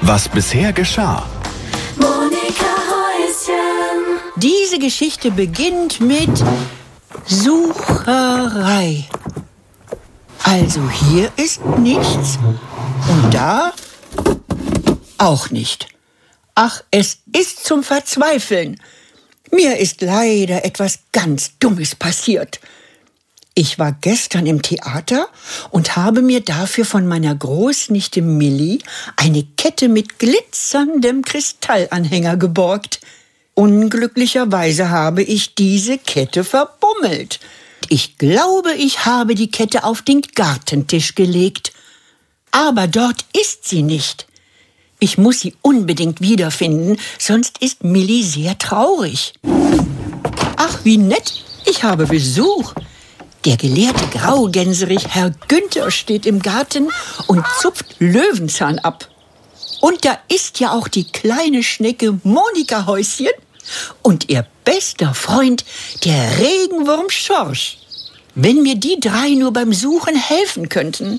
Was bisher geschah. Monika Häuschen. Diese Geschichte beginnt mit Sucherei. Also hier ist nichts und da auch nicht. Ach, es ist zum Verzweifeln. Mir ist leider etwas ganz Dummes passiert. Ich war gestern im Theater und habe mir dafür von meiner Großnichte Milli eine Kette mit glitzerndem Kristallanhänger geborgt. Unglücklicherweise habe ich diese Kette verbummelt. Ich glaube, ich habe die Kette auf den Gartentisch gelegt. Aber dort ist sie nicht. Ich muss sie unbedingt wiederfinden, sonst ist Milli sehr traurig. Ach, wie nett, ich habe Besuch. Der gelehrte Graugänserich Herr Günther steht im Garten und zupft Löwenzahn ab. Und da ist ja auch die kleine Schnecke Monika Häuschen und ihr bester Freund, der Regenwurm Schorsch. Wenn mir die drei nur beim Suchen helfen könnten.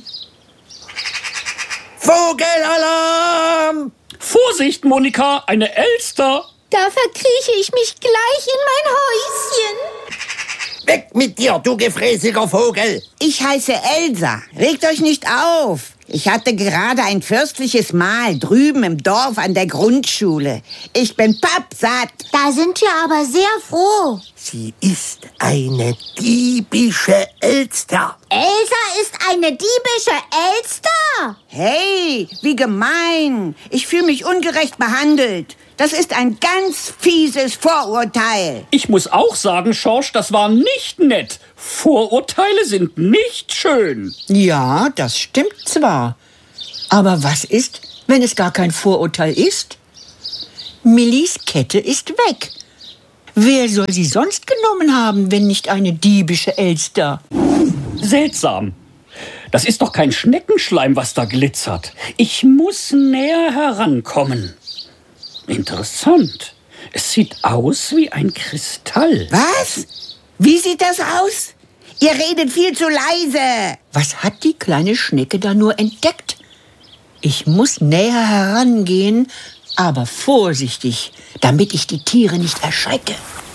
Vogelalarm! Vorsicht, Monika, eine Elster! Da verkrieche ich mich gleich in mein Häuschen. Weg mit dir, du gefräßiger Vogel! Ich heiße Elsa. Regt euch nicht auf. Ich hatte gerade ein fürstliches Mahl drüben im Dorf an der Grundschule. Ich bin pappsatt. Da sind wir aber sehr froh. Sie ist eine diebische Elster. Elsa ist eine diebische Elster. Hey, wie gemein. Ich fühle mich ungerecht behandelt. Das ist ein ganz fieses Vorurteil. Ich muss auch sagen, Schorsch, das war nicht nett. Vorurteile sind nicht schön. Ja, das stimmt zwar. Aber was ist, wenn es gar kein Vorurteil ist? Millis Kette ist weg. Wer soll sie sonst genommen haben, wenn nicht eine diebische Elster? Seltsam. Das ist doch kein Schneckenschleim, was da glitzert. Ich muss näher herankommen. Interessant. Es sieht aus wie ein Kristall. Was? Wie sieht das aus? Ihr redet viel zu leise. Was hat die kleine Schnecke da nur entdeckt? Ich muss näher herangehen, aber vorsichtig, damit ich die Tiere nicht erschrecke.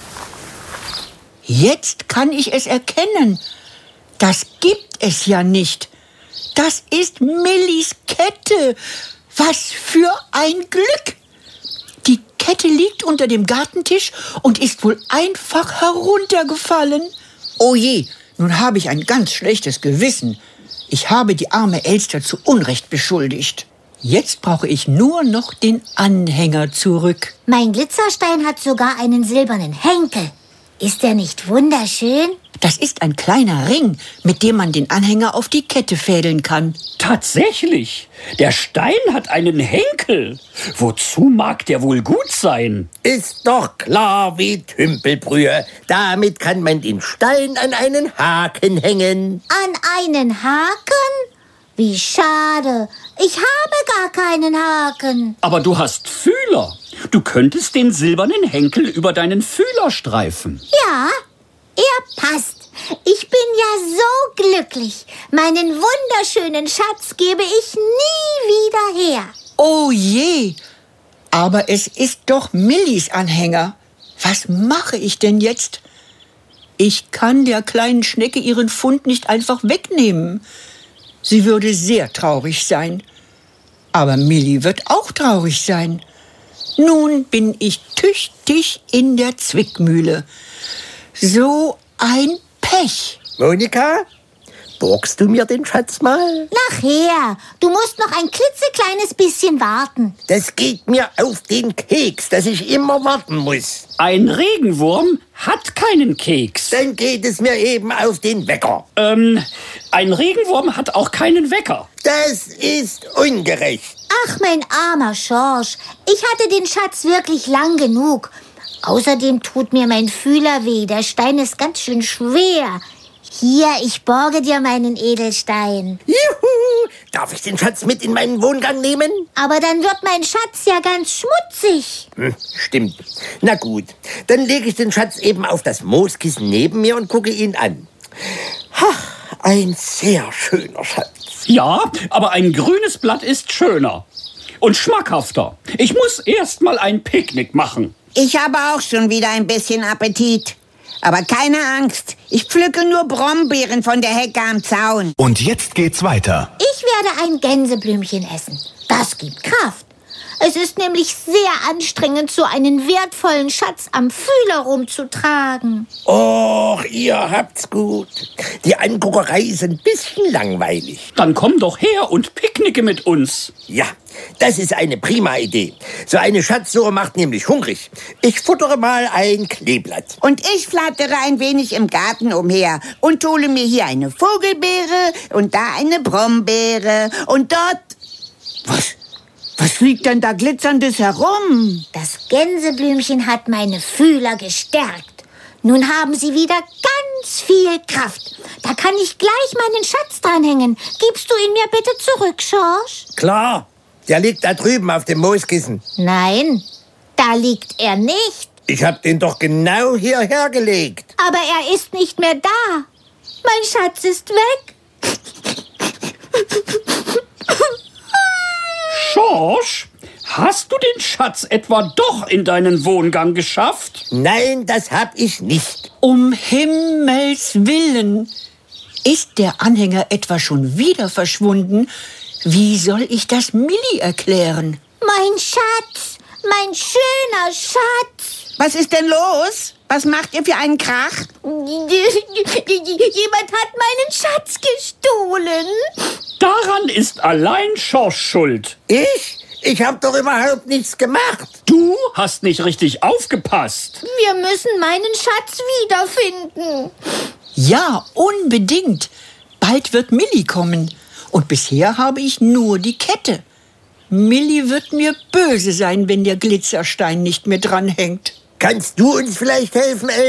Jetzt kann ich es erkennen. Das gibt es ja nicht. Das ist Millis Kette. Was für ein Glück! Die Kette liegt unter dem Gartentisch und ist wohl einfach heruntergefallen. Oh je, nun habe ich ein ganz schlechtes Gewissen. Ich habe die arme Elster zu Unrecht beschuldigt. Jetzt brauche ich nur noch den Anhänger zurück. Mein Glitzerstein hat sogar einen silbernen Henkel. Ist der nicht wunderschön? Das ist ein kleiner Ring, mit dem man den Anhänger auf die Kette fädeln kann. Tatsächlich. Der Stein hat einen Henkel. Wozu mag der wohl gut sein? Ist doch klar wie Tümpelbrühe. Damit kann man den Stein an einen Haken hängen. An einen Haken? Wie schade. Ich habe gar keinen Haken. Aber du hast Fühler. Du könntest den silbernen Henkel über deinen Fühler streifen. Ja, er passt. Ich bin ja so glücklich. Meinen wunderschönen Schatz gebe ich nie wieder her. Oh je, aber es ist doch Millis Anhänger. Was mache ich denn jetzt? Ich kann der kleinen Schnecke ihren Fund nicht einfach wegnehmen. Sie würde sehr traurig sein. Aber Milli wird auch traurig sein. Nun bin ich tüchtig in der Zwickmühle. So ein Pech. Monika, borgst du mir den Schatz mal? Nachher. Du musst noch ein klitzekleines bisschen warten. Das geht mir auf den Keks, dass ich immer warten muss. Ein Regenwurm hat keinen Keks. Dann geht es mir eben auf den Wecker. Ein Regenwurm hat auch keinen Wecker. Das ist ungerecht. Ach, mein armer Schorsch. Ich hatte den Schatz wirklich lang genug. Außerdem tut mir mein Fühler weh. Der Stein ist ganz schön schwer. Hier, ich borge dir meinen Edelstein. Juhu! Darf ich den Schatz mit in meinen Wohngang nehmen? Aber dann wird mein Schatz ja ganz schmutzig. Stimmt. Na gut, dann lege ich den Schatz eben auf das Mooskissen neben mir und gucke ihn an. Ein sehr schöner Schatz. Ja, aber ein grünes Blatt ist schöner. und schmackhafter. Ich muss erst mal ein Picknick machen. Ich habe auch schon wieder ein bisschen Appetit. Aber keine Angst, ich pflücke nur Brombeeren von der Hecke am Zaun. Und jetzt geht's weiter. Ich werde ein Gänseblümchen essen. Das gibt Kraft. Es ist nämlich sehr anstrengend, so einen wertvollen Schatz am Fühler rumzutragen. Och, ihr habt's gut. Die Anguckerei ist ein bisschen langweilig. Dann komm doch her und picknicke mit uns. Ja, das ist eine prima Idee. So eine Schatzsuche macht nämlich hungrig. Ich futtere mal ein Kleeblatt. Und ich flattere ein wenig im Garten umher und hole mir hier eine Vogelbeere und da eine Brombeere und dort... Was liegt denn da glitzerndes herum? Das Gänseblümchen hat meine Fühler gestärkt. Nun haben sie wieder ganz viel Kraft. Da kann ich gleich meinen Schatz dranhängen. Gibst du ihn mir bitte zurück, George? Klar, der liegt da drüben auf dem Mooskissen. Nein, da liegt er nicht. Ich hab den doch genau hierher gelegt. Aber er ist nicht mehr da. Mein Schatz ist weg. George, hast du den Schatz etwa doch in deinen Wohngang geschafft? Nein, das hab ich nicht. Um Himmels Willen. Ist der Anhänger etwa schon wieder verschwunden? Wie soll ich das Milli erklären? Mein Schatz, mein schöner Schatz. Was ist denn los? Was macht ihr für einen Krach? Jemand hat meinen Schatz gestohlen. Daran ist allein George schuld. Ich? Ich hab doch überhaupt nichts gemacht. Du hast nicht richtig aufgepasst. Wir müssen meinen Schatz wiederfinden. Ja, unbedingt. Bald wird Milli kommen. Und bisher habe ich nur die Kette. Milli wird mir böse sein, wenn der Glitzerstein nicht mehr dranhängt. Kannst du uns vielleicht helfen,